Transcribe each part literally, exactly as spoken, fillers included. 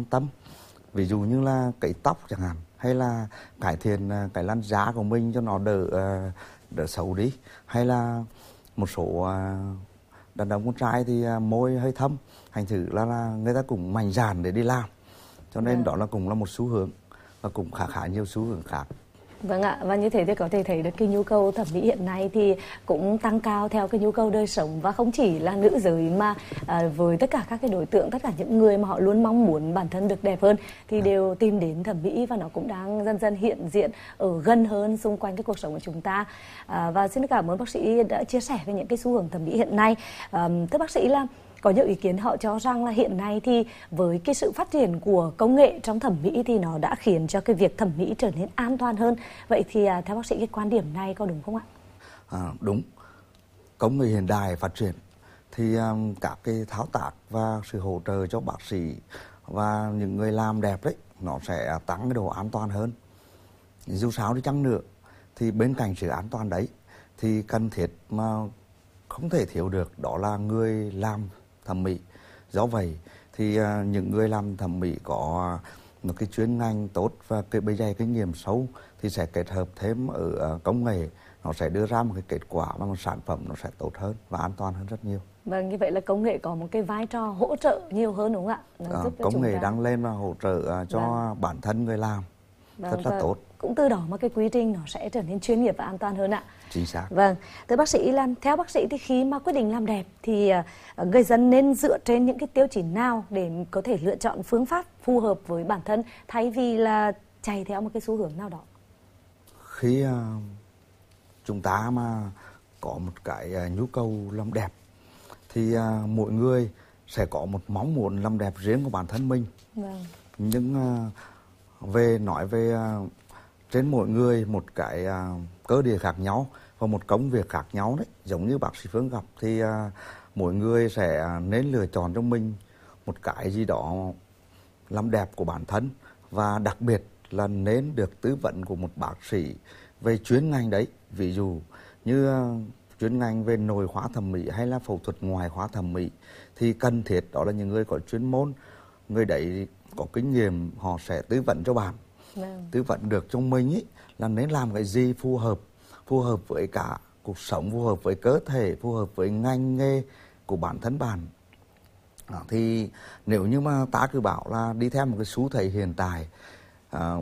quan tâm. Ví dụ như là cấy tóc chẳng hạn, hay là cải thiện cái làn da của mình cho nó đỡ đỡ xấu đi, hay là một số đàn ông con trai thì môi hơi thâm, thành thử là, là người ta cũng mạnh dạn để đi làm, cho nên yeah. đó là cũng là một xu hướng và cũng khá khá nhiều xu hướng khác. Vâng ạ, và như thế thì có thể thấy được cái nhu cầu thẩm mỹ hiện nay thì cũng tăng cao theo cái nhu cầu đời sống, và không chỉ là nữ giới mà à, với tất cả các cái đối tượng, tất cả những người mà họ luôn mong muốn bản thân được đẹp hơn thì à. đều tìm đến thẩm mỹ, và nó cũng đang dần dần hiện diện ở gần hơn xung quanh cái cuộc sống của chúng ta. À, và xin cảm ơn bác sĩ đã chia sẻ về những cái xu hướng thẩm mỹ hiện nay. À, thưa bác sĩ là có nhiều ý kiến họ cho rằng là hiện nay thì với cái sự phát triển của công nghệ trong thẩm mỹ thì nó đã khiến cho cái việc thẩm mỹ trở nên an toàn hơn. Vậy thì à, theo bác sĩ cái quan điểm này có đúng không ạ? À, đúng. Công nghệ hiện đại phát triển thì um, các cái thao tác và sự hỗ trợ cho bác sĩ và những người làm đẹp đấy nó sẽ tăng cái độ an toàn hơn. Dù sao đi chăng nữa thì bên cạnh sự an toàn đấy thì cần thiết mà không thể thiếu được đó là người làm thẩm mỹ. Do vậy thì uh, những người làm thẩm mỹ có một cái chuyên ngành tốt và cái bề dày kinh nghiệm sâu thì sẽ kết hợp thêm ở uh, công nghệ, nó sẽ đưa ra một cái kết quả và một sản phẩm nó sẽ tốt hơn và an toàn hơn rất nhiều. Vâng, như vậy là công nghệ có một cái vai trò hỗ trợ nhiều hơn đúng không ạ? Nó À, giúp cho công chúng nghệ ta đang lên và hỗ trợ uh, cho vâng. bản thân người làm vâng, rất là vâng. tốt. Cũng từ đó mà cái quy trình nó sẽ trở nên chuyên nghiệp và an toàn hơn ạ. Chính xác. Vâng, thưa bác sĩ là theo bác sĩ thì khi mà quyết định làm đẹp thì uh, người dân nên dựa trên những cái tiêu chí nào để có thể lựa chọn phương pháp phù hợp với bản thân thay vì là chạy theo một cái xu hướng nào đó? Khi uh, chúng ta mà có một cái uh, nhu cầu làm đẹp thì uh, mỗi người sẽ có một mong muốn làm đẹp riêng của bản thân mình. Vâng. Nhưng uh, về nói về uh, trên mỗi người một cái uh, cơ địa khác nhau và một công việc khác nhau đấy, giống như bác sĩ Phương gặp thì uh, mỗi người sẽ uh, nên lựa chọn cho mình một cái gì đó làm đẹp của bản thân, và đặc biệt là nên được tư vấn của một bác sĩ về chuyên ngành đấy. Ví dụ như uh, chuyên ngành về nội khoa thẩm mỹ hay là phẫu thuật ngoại khoa thẩm mỹ thì cần thiết đó là những người có chuyên môn, người đấy có kinh nghiệm, họ sẽ tư vấn cho bạn. Vâng. Tư vấn được cho mình ý, là nên làm cái gì phù hợp, phù hợp với cả cuộc sống, phù hợp với cơ thể, phù hợp với ngành nghề của bản thân bạn. À, thì nếu như mà ta cứ bảo là đi theo một cái xu thế hiện tại, à,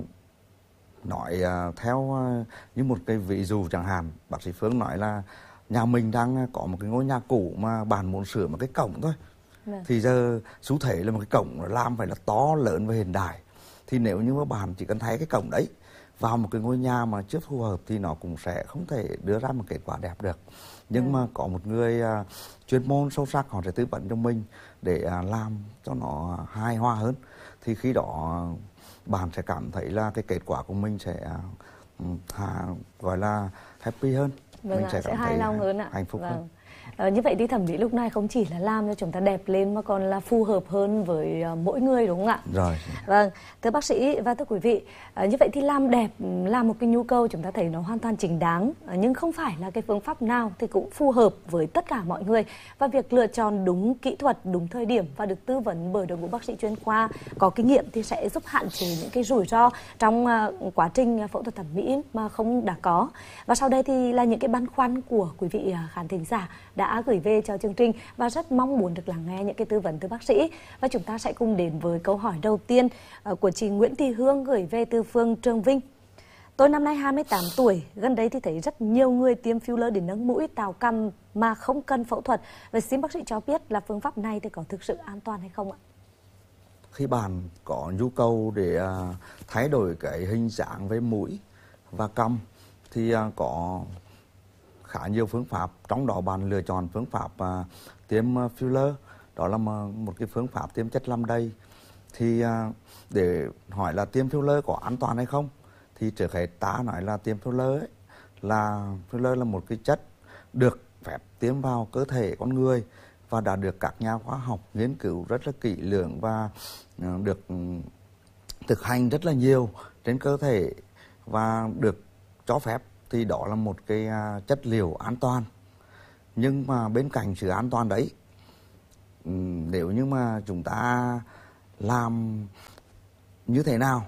nói à, theo à, như một cái ví dụ chẳng hạn, bác sĩ Phương nói là nhà mình đang có một cái ngôi nhà cũ mà bạn muốn sửa một cái cổng thôi. Vâng. Thì giờ xu thế là một cái cổng làm phải là to lớn và hiện đại. Thì nếu như mà bạn chỉ cần thay cái cổng đấy vào một cái ngôi nhà mà chưa phù hợp thì nó cũng sẽ không thể đưa ra một kết quả đẹp được. Nhưng ừ. mà có một người uh, chuyên môn sâu sắc, họ sẽ tư vấn cho mình để uh, làm cho nó hài hòa hơn. Thì khi đó uh, bạn sẽ cảm thấy là cái kết quả của mình sẽ uh, hà, gọi là happy hơn. Vâng mình ạ, sẽ, sẽ hài lòng hơn ạ. Hạnh phúc vâng. hơn. À, như vậy thì thẩm mỹ lúc này không chỉ là làm cho chúng ta đẹp lên mà còn là phù hợp hơn với uh, mỗi người đúng không ạ? Rồi. Vâng, thưa bác sĩ và thưa quý vị, à, như vậy thì làm đẹp là một cái nhu cầu chúng ta thấy nó hoàn toàn chính đáng, à, nhưng không phải là cái phương pháp nào thì cũng phù hợp với tất cả mọi người, và việc lựa chọn đúng kỹ thuật, đúng thời điểm và được tư vấn bởi đội ngũ bác sĩ chuyên khoa có kinh nghiệm thì sẽ giúp hạn chế những cái rủi ro trong uh, quá trình phẫu thuật thẩm mỹ mà không đã có. Và sau đây thì là những cái băn khoăn của quý vị uh, khán thính giả đã gửi về cho chương trình và rất mong muốn được lắng nghe những cái tư vấn từ bác sĩ. Và chúng ta sẽ cùng đến với câu hỏi đầu tiên uh, của chị Nguyễn Thị Hương gửi về từ phường Trường Vinh. Tôi năm nay hai mươi tám tuổi, gần đây thì thấy rất nhiều người tiêm filler để nâng mũi, tạo cằm mà không cần phẫu thuật. Vậy xin bác sĩ cho biết là phương pháp này thì có thực sự an toàn hay không ạ? Khi bạn có nhu cầu để uh, thay đổi cái hình dạng với mũi và cằm thì uh, có khá nhiều phương pháp, trong đó bạn lựa chọn phương pháp uh, tiêm filler, đó là một cái phương pháp tiêm chất làm đầy. Thì uh, để hỏi là tiêm filler có an toàn hay không, thì trước hết ta nói là tiêm filler ấy, là filler là một cái chất được phép tiêm vào cơ thể con người và đã được các nhà khoa học nghiên cứu rất là kỹ lưỡng và uh, được um, thực hành rất là nhiều trên cơ thể và được cho phép, thì đó là một cái uh, chất liệu an toàn. Nhưng mà bên cạnh sự an toàn đấy, um, nếu như mà chúng ta làm như thế nào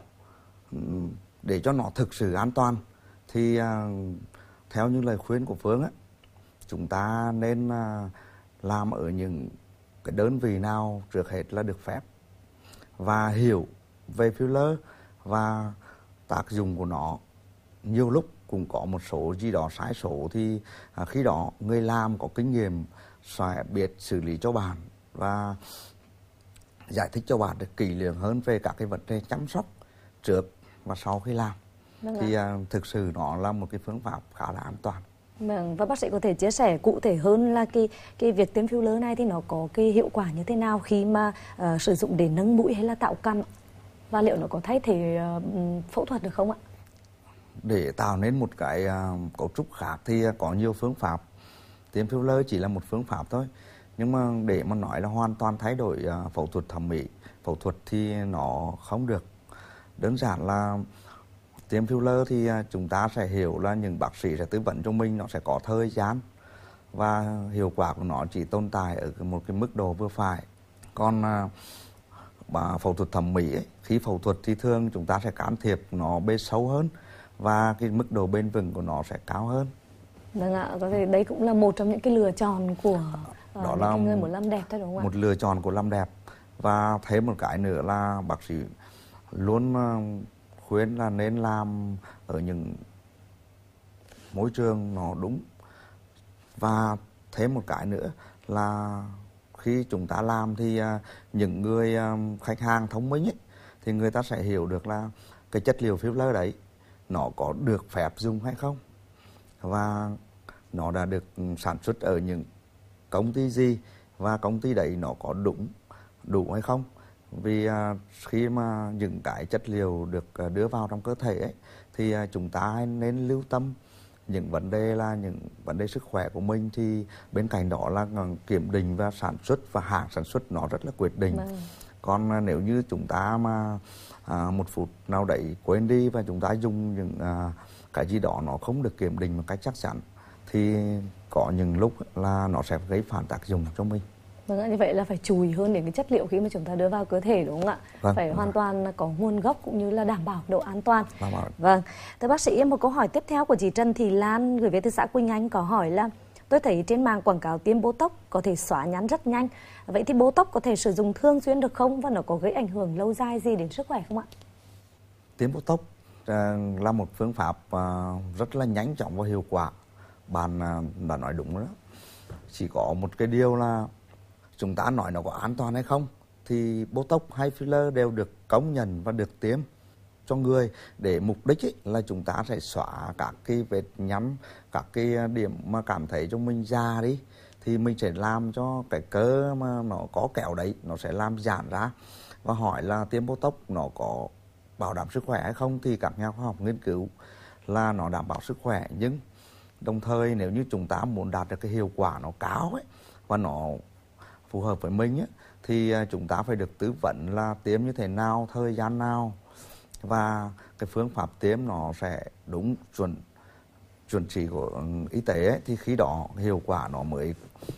để cho nó thực sự an toàn thì à, theo như lời khuyên của Phương á, chúng ta nên à, làm ở những cái đơn vị nào trước hết là được phép và hiểu về filler và tác dụng của nó. Nhiều lúc cũng có một số gì đó sai số thì à, khi đó người làm có kinh nghiệm sẽ biết xử lý cho bạn và giải thích cho bạn được kỹ lưỡng hơn về các cái vấn đề chăm sóc trước và sau khi làm. Vâng thì à, thực sự nó là một cái phương pháp khá là an toàn. Vâng, và bác sĩ có thể chia sẻ cụ thể hơn là cái cái việc tiêm filler này thì nó có cái hiệu quả như thế nào khi mà uh, sử dụng để nâng mũi hay là tạo cằm, và liệu nó có thay thế uh, phẫu thuật được không ạ? Để tạo nên một cái uh, cấu trúc khác thì có nhiều phương pháp. Tiêm filler chỉ là một phương pháp thôi. Nhưng mà để mà nói là hoàn toàn thay đổi uh, phẫu thuật thẩm mỹ, phẫu thuật thì nó không được. Đơn giản là tiêm filler thì uh, chúng ta sẽ hiểu là những bác sĩ sẽ tư vấn cho mình, nó sẽ có thời gian và hiệu quả của nó chỉ tồn tại ở một cái mức độ vừa phải. Còn uh, phẫu thuật thẩm mỹ ấy, khi phẫu thuật thì thường chúng ta sẽ can thiệp nó bê sâu hơn và cái mức độ bền vững của nó sẽ cao hơn. Vâng ạ, có thể đây cũng là một trong những cái lựa chọn của uh, đó những là người muốn làm đẹp thôi đúng không ạ? Một lựa chọn của làm đẹp. Và thêm một cái nữa là bác sĩ luôn uh, khuyên là nên làm ở những môi trường nó đúng. Và thêm một cái nữa là khi chúng ta làm thì uh, những người uh, khách hàng thông minh ấy, thì người ta sẽ hiểu được là cái chất liệu filler đấy nó có được phép dùng hay không, và nó đã được sản xuất ở những công ty gì, và công ty đấy nó có đúng đủ hay không. Vì uh, khi mà những cái chất liệu được uh, đưa vào trong cơ thể ấy, thì uh, chúng ta nên lưu tâm những vấn đề là những vấn đề sức khỏe của mình. Thì bên cạnh đó là kiểm định và sản xuất, và hãng sản xuất nó rất là quyết định. Vâng. Còn uh, nếu như chúng ta mà uh, một phút nào đấy quên đi và chúng ta dùng những uh, cái gì đó nó không được kiểm định một cách chắc chắn, thì có những lúc là nó sẽ gây phản tác dụng cho mình. Vâng, như vậy là phải chú ý hơn đến cái chất liệu khi mà chúng ta đưa vào cơ thể đúng không ạ? Vâng, phải vâng. hoàn toàn có nguồn gốc cũng như là đảm bảo độ an toàn. Vâng, vâng. Thưa bác sĩ, một câu hỏi tiếp theo của chị Trần Thị Lan gửi về từ xã Quỳnh Anh có hỏi là: tôi thấy trên mạng quảng cáo tiêm Botox có thể xóa nhăn rất nhanh. Vậy thì Botox có thể sử dụng thường xuyên được không, và nó có gây ảnh hưởng lâu dài gì đến sức khỏe không ạ? Tiêm Botox uh, là một phương pháp uh, rất là nhanh chóng và hiệu quả. Bạn uh, đã nói đúng đó. Chỉ có một cái điều là chúng ta nói nó có an toàn hay không, thì Botox hay filler đều được công nhận và được tiêm cho người để mục đích ấy là chúng ta sẽ xóa các cái vết nhăn, các cái điểm mà cảm thấy cho mình già đi, thì mình sẽ làm cho cái cơ mà nó có kẹo đấy nó sẽ làm giãn ra. Và hỏi là tiêm Botox nó có bảo đảm sức khỏe hay không, thì các nhà khoa học nghiên cứu là nó đảm bảo sức khỏe, nhưng đồng thời nếu như chúng ta muốn đạt được cái hiệu quả nó cao ấy và nó phù hợp với mình ấy, thì chúng ta phải được tư vấn là tiêm như thế nào, thời gian nào, và cái phương pháp tiêm nó sẽ đúng chuẩn chuẩn chỉ của y tế ấy, thì khi đó hiệu quả nó mới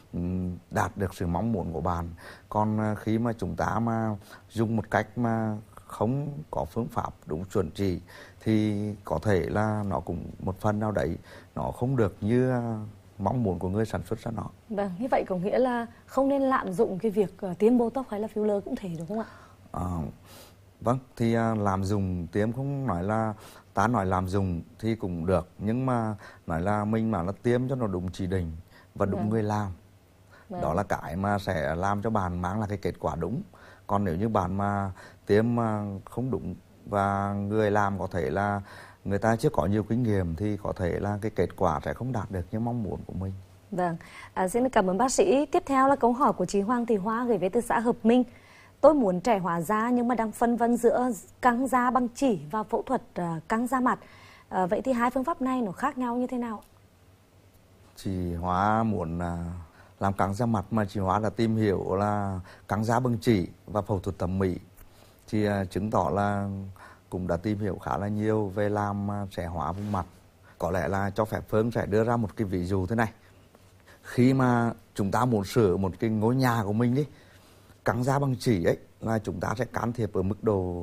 đạt được sự mong muốn của bạn. Còn khi mà chúng ta mà dùng một cách mà không có phương pháp đúng chuẩn chỉ thì có thể là nó cũng một phần nào đấy nó không được như mong muốn của người sản xuất ra nó. Vâng, như vậy có nghĩa là không nên lạm dụng cái việc uh, tiêm Botox hay là filler cũng thể đúng không ạ? À, vâng, thì uh, làm dùng tiêm không nói là ta nói làm dùng thì cũng được, nhưng mà nói là mình mà là tiêm cho nó đúng chỉ định và đúng vâng. người làm. Vâng. Đó là cái mà sẽ làm cho bạn mang lại cái kết quả đúng. Còn nếu như bạn mà tiêm uh, không đúng và người làm có thể là người ta chưa có nhiều kinh nghiệm, thì có thể là cái kết quả sẽ không đạt được như mong muốn của mình. Vâng, à, xin cảm ơn bác sĩ. Tiếp theo là câu hỏi của chị Hoàng Thị Hoa gửi về từ xã Hợp Minh. Tôi muốn trẻ hóa da nhưng mà đang phân vân giữa căng da bằng chỉ và phẫu thuật uh, căng da mặt. À, vậy thì hai phương pháp này nó khác nhau như thế nào? Chị Hoa muốn uh, làm căng da mặt, mà chị Hoa là tìm hiểu là căng da bằng chỉ và phẫu thuật thẩm mỹ. Thì uh, chứng tỏ là cũng đã tìm hiểu khá là nhiều về làm trẻ hóa vùng mặt. Có lẽ là cho phép Phương sẽ đưa ra một cái ví dụ thế này. Khi mà chúng ta muốn sửa một cái ngôi nhà của mình đi, căng da bằng chỉ ấy là chúng ta sẽ can thiệp ở mức độ